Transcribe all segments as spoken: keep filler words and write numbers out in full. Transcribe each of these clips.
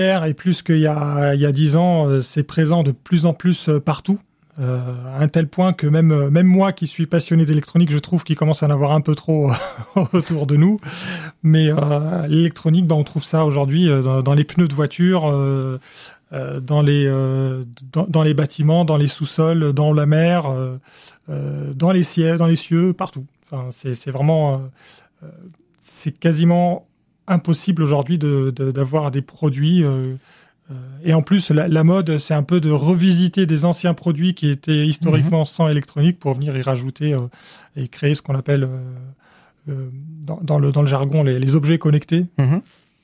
Et plus qu'il y a, il y a dix ans, c'est présent de plus en plus partout. Euh, à un tel point que même même moi qui suis passionné d'électronique, je trouve qu'il commence à en avoir un peu trop autour de nous. Mais euh, l'électronique, ben on trouve ça aujourd'hui dans, dans les pneus de voiture, euh, euh, dans les euh, dans, dans les bâtiments, dans les sous-sols, dans la mer, euh, euh, dans les cieux, dans les cieux, partout. Enfin, c'est c'est vraiment euh, c'est quasiment impossible aujourd'hui de, de d'avoir des produits. Euh, Et en plus, la, la mode, c'est un peu de revisiter des anciens produits qui étaient historiquement mmh. sans électronique pour venir y rajouter euh, et créer ce qu'on appelle euh, euh, dans, dans, le, dans le jargon les, les objets connectés. Mmh.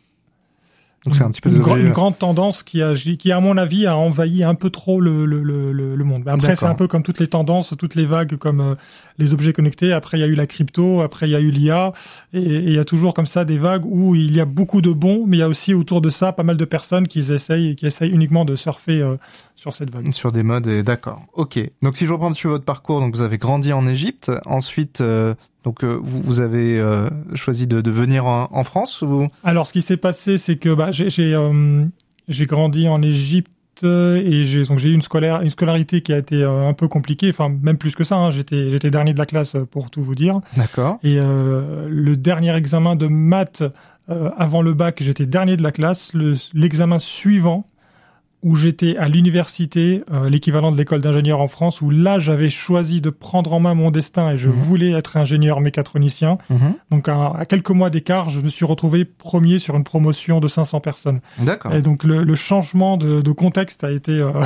Donc c'est un petit peu une, des objets... une grande tendance qui, a, qui, à mon avis, a envahi un peu trop le, le, le, le monde. Mais après, D'accord. c'est un peu comme toutes les tendances, toutes les vagues, comme euh, les objets connectés. Après, il y a eu la crypto, après, il y a eu l'I A. Et il y a toujours comme ça des vagues où il y a beaucoup de bons, mais il y a aussi autour de ça pas mal de personnes qui essayent, qui essayent uniquement de surfer euh, sur cette vague. Sur des modes, et d'accord. Ok. Donc si je reprends sur votre parcours, donc vous avez grandi en Égypte, ensuite... Euh... Donc euh, vous, vous avez euh, choisi de, de venir en, en France ou... Alors ce qui s'est passé, c'est que bah, j'ai j'ai, euh, j'ai grandi en Égypte et j'ai donc j'ai eu une scolaire une scolarité qui a été euh, un peu compliquée, enfin même plus que ça. Hein, j'étais j'étais dernier de la classe pour tout vous dire. D'accord. Et euh, le dernier examen de maths euh, avant le bac, j'étais dernier de la classe. Le, l'examen suivant, où j'étais à l'université, euh, l'équivalent de l'école d'ingénieur en France, où là, j'avais choisi de prendre en main mon destin et je mmh. voulais être ingénieur mécatronicien. Mmh. Donc, à, à quelques mois d'écart, je me suis retrouvé premier sur une promotion de cinq cents personnes. D'accord. Et donc, le, le changement de, de contexte a été... Euh,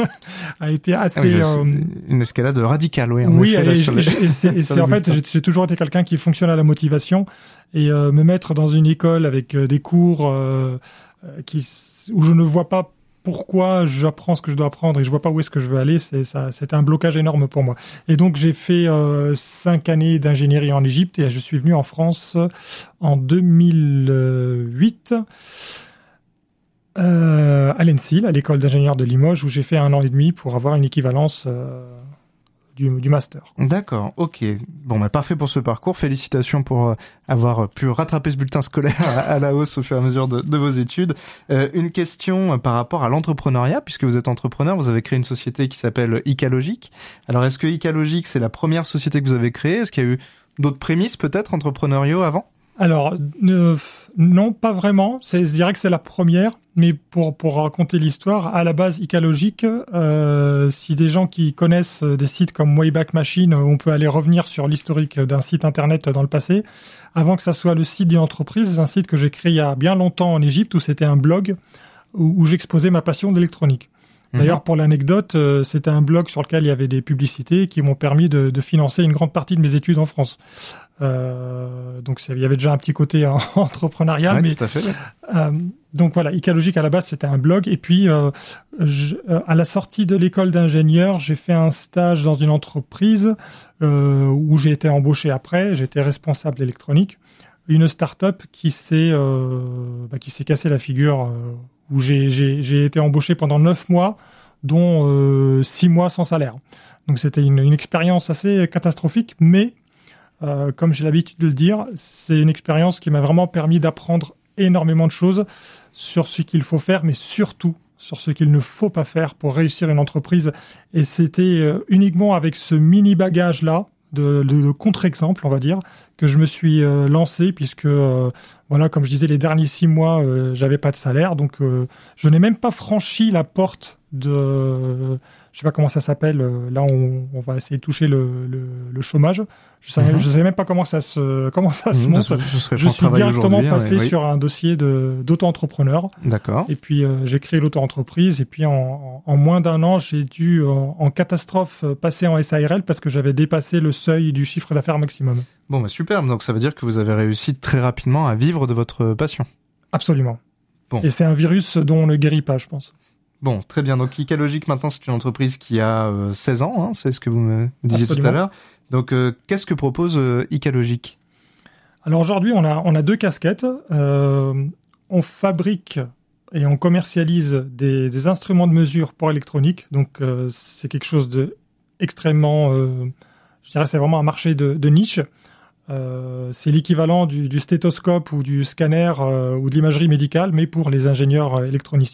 a été assez... Ah oui, euh... une escalade radicale, oui. En oui, effet, et, là, et, sur les... et c'est, et c'est en fait, j'ai, j'ai toujours été quelqu'un qui fonctionne à la motivation et euh, me mettre dans une école avec euh, des cours euh, qui, où je ne vois pas pourquoi j'apprends ce que je dois apprendre et je vois pas où est-ce que je veux aller, c'est ça, c'était un blocage énorme pour moi. Et donc j'ai fait euh, cinq années d'ingénierie en Égypte et je suis venu en France en deux mille huit euh, à l'E N S I L, à l'école d'ingénieurs de Limoges, où j'ai fait un an et demi pour avoir une équivalence euh, du, du master. D'accord, ok. Bon, bah parfait pour ce parcours. Félicitations pour euh, avoir pu rattraper ce bulletin scolaire à, à la hausse au fur et à mesure de, de vos études. Euh, une question par rapport à l'entrepreneuriat, puisque vous êtes entrepreneur, vous avez créé une société qui s'appelle Icalogic. Alors, est-ce que Icalogic, c'est la première société que vous avez créée? Est-ce qu'il y a eu d'autres prémices, peut-être, entrepreneuriaux avant? Alors, euh, non, pas vraiment. C'est, je dirais que c'est la première. Mais pour pour raconter l'histoire, à la base, Icalogic, euh, si des gens qui connaissent des sites comme Wayback Machine, on peut aller revenir sur l'historique d'un site internet dans le passé. Avant que ça soit le site d'une entreprise, c'est un site que j'ai créé il y a bien longtemps en Égypte, où c'était un blog où, où j'exposais ma passion d'électronique. D'ailleurs, pour l'anecdote, euh, c'était un blog sur lequel il y avait des publicités qui m'ont permis de, de financer une grande partie de mes études en France. Euh, donc, il y avait déjà un petit côté hein, entrepreneurial. Ouais, mais, tout à fait. Euh, donc voilà, Icalogic à la base, c'était un blog. Et puis, euh, je, euh, à la sortie de l'école d'ingénieur, j'ai fait un stage dans une entreprise euh, où j'ai été embauché après. J'étais responsable d'électronique. Une start-up qui s'est, euh, bah, qui s'est cassé la figure... Euh, où j'ai, j'ai, j'ai été embauché pendant neuf mois, dont euh, six mois sans salaire. Donc c'était une, une expérience assez catastrophique, mais euh, comme j'ai l'habitude de le dire, c'est une expérience qui m'a vraiment permis d'apprendre énormément de choses sur ce qu'il faut faire, mais surtout sur ce qu'il ne faut pas faire pour réussir une entreprise. Et c'était euh, uniquement avec ce mini bagage-là, de, de, de contre-exemple, on va dire, que je me suis euh, lancé, puisque, euh, voilà, comme je disais, les derniers six mois, euh, j'avais pas de salaire, donc euh, je n'ai même pas franchi la porte de... Euh, je sais pas comment ça s'appelle, euh, là on, on va essayer de toucher le, le, le chômage. Je savais, mm-hmm. je savais même pas comment ça se, comment ça mm-hmm, se monte. Ce, ce je suis directement passé oui. sur un dossier de, d'auto-entrepreneur. D'accord. Et puis euh, j'ai créé l'auto-entreprise, et puis en, en, en moins d'un an, j'ai dû, en, en catastrophe, passer en S A R L parce que j'avais dépassé le seuil du chiffre d'affaires maximum. Bon, bah superbe. Donc ça veut dire que vous avez réussi très rapidement à vivre de votre passion. Absolument. Bon. Et c'est un virus dont on ne guérit pas, je pense. Bon, très bien. Donc, Icalogic, maintenant, c'est une entreprise qui a euh, seize ans, hein, c'est ce que vous me disiez Absolument. Tout à l'heure. Donc, euh, qu'est-ce que propose euh, Icalogic ? Alors, aujourd'hui, on a, on a deux casquettes. Euh, on fabrique et on commercialise des, des instruments de mesure pour électronique. Donc, euh, c'est quelque chose de extrêmement... Euh, je dirais c'est vraiment un marché de, de niche. Euh, c'est l'équivalent du, du stéthoscope ou du scanner euh, ou de l'imagerie médicale, mais pour les ingénieurs électroniciens.